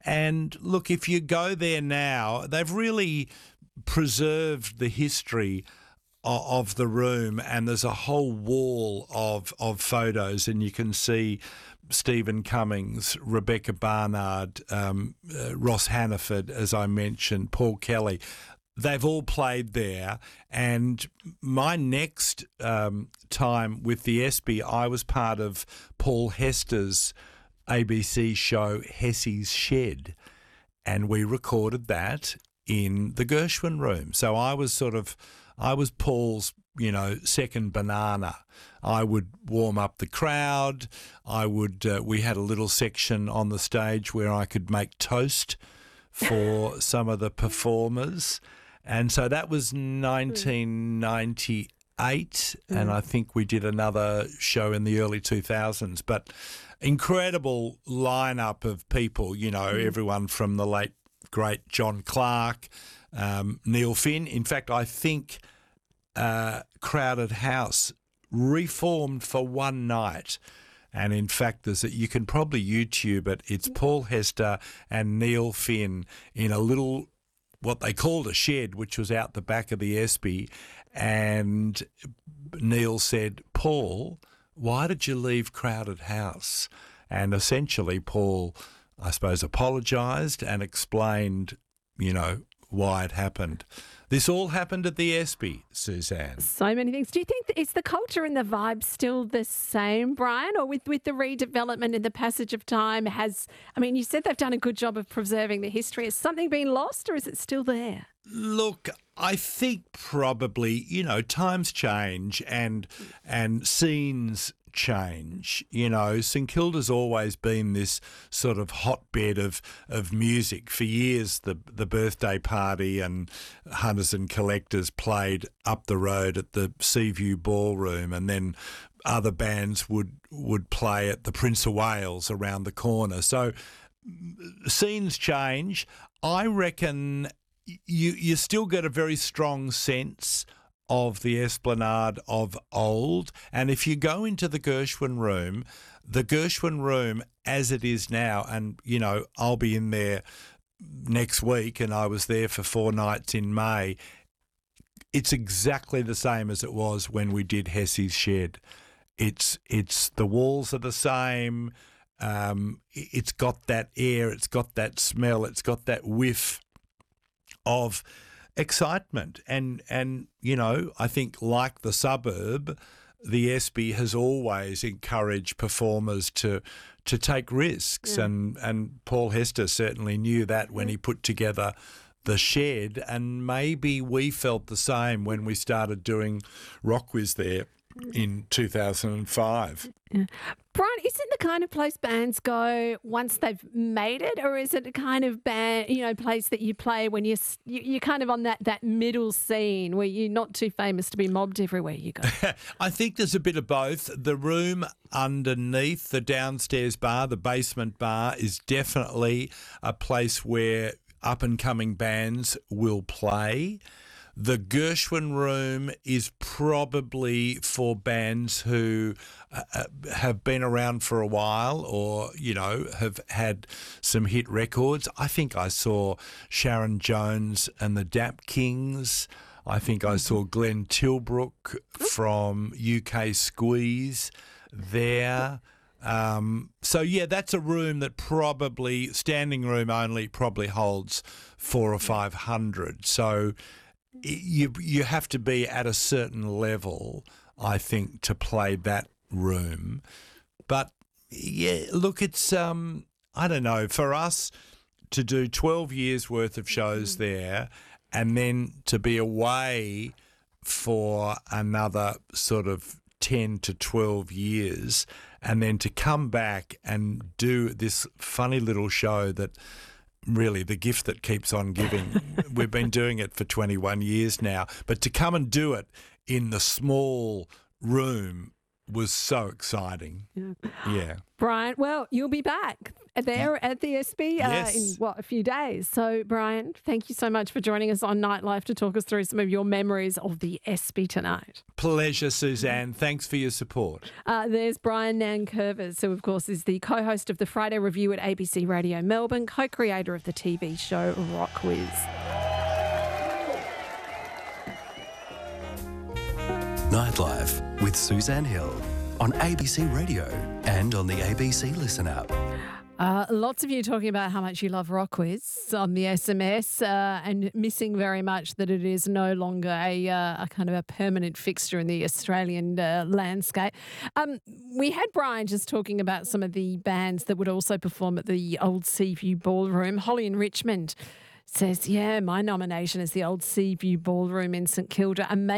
And look, if you go there now, they've really preserved the history of the room, and there's a whole wall of photos, and you can see Stephen Cummings, Rebecca Barnard, Ross Hannaford, as I mentioned, Paul Kelly. They've all played there. And my next time with the ESPY, I was part of Paul Hester's ABC show Hessie's Shed, and we recorded that in the Gershwin room. So I was Paul's, second banana. I would warm up the crowd. We had a little section on the stage where I could make toast for some of the performers. And so that was 1998, and I think we did another show in the early 2000s. But incredible lineup of people, everyone from the late, great John Clark, Neil Finn. In fact, I think Crowded House reformed for one night. And in fact, you can probably YouTube it. It's Paul Hester and Neil Finn in a little, what they called a shed, which was out the back of the ESPY. And Neil said, "Paul, why did you leave Crowded House?" And essentially Paul, I suppose, apologised and explained, why it happened. This all happened at the ESPY, Suzanne. So many things. Do you think is the culture and the vibe still the same, Brian, or with the redevelopment and the passage of time you said they've done a good job of preserving the history. Has something been lost, or is it still there? Look, I think probably, times change and scenes change. St Kilda's always been this sort of hotbed of music. For years, the birthday party and Hunters and Collectors played up the road at the Seaview Ballroom, and then other bands would play at the Prince of Wales around the corner. So scenes change. I reckon you still get a very strong sense of the Esplanade of old. And if you go into the Gershwin room as it is now, and, I'll be in there next week, and I was there for 4 nights in May, it's exactly the same as it was when we did Hessie's Shed. It's the walls are the same. It's got that air, it's got that smell, it's got that whiff of excitement. And I think, like the suburb, the ESPY has always encouraged performers to take risks. And Paul Hester certainly knew that when he put together the Shed, and maybe we felt the same when we started doing Rock Whiz there in 2005. Yeah. Brian, is it the kind of place bands go once they've made it, or is it a kind of place that you play when you're kind of on that middle scene where you're not too famous to be mobbed everywhere you go? I think there's a bit of both. The room underneath the downstairs bar, the basement bar, is definitely a place where up-and-coming bands will play. The Gershwin room is probably for bands who have been around for a while, or, have had some hit records. I think I saw Sharon Jones and the Dap Kings. I think I saw Glenn Tilbrook from UK Squeeze there. That's a room that probably, standing room only, probably holds 400 or 500. So you have to be at a certain level, I think, to play that room. But yeah, look, it's I don't know, for us to do 12 years worth of shows there, and then to be away for another sort of 10 to 12 years, and then to come back and do this funny little show that, really, the gift that keeps on giving. We've been doing it for 21 years now, but to come and do it in the small room was so exciting. Yeah. Brian, well, you'll be back there at the SB in, a few days. So, Brian, thank you so much for joining us on Nightlife to talk us through some of your memories of the SB tonight. Pleasure, Suzanne. Thanks for your support. There's Brian Nankervis, who, of course, is the co-host of the Friday Review at ABC Radio Melbourne, co-creator of the TV show Rock Whiz. Nightlife with Suzanne Hill on ABC Radio and on the ABC Listen app. Lots of you talking about how much you love Rock Quiz on the SMS and missing very much that it is no longer a kind of a permanent fixture in the Australian landscape. We had Brian just talking about some of the bands that would also perform at the Old Seaview Ballroom. Holly in Richmond says, yeah, my nomination is the Old Seaview Ballroom in St Kilda.